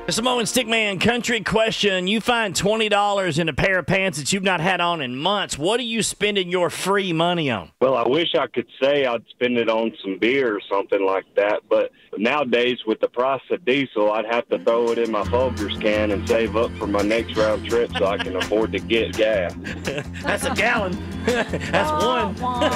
Samoan Stickman, country question. You find $20 in a pair of pants that you've not had on in months. What are you spending your free money on? Well, I wish I could say I'd spend it on some beer or something like that, but nowadays with the price of diesel, I'd have to throw it in my Folgers can and save up for my next round trip so I can afford to get gas. That's a gallon. That's one.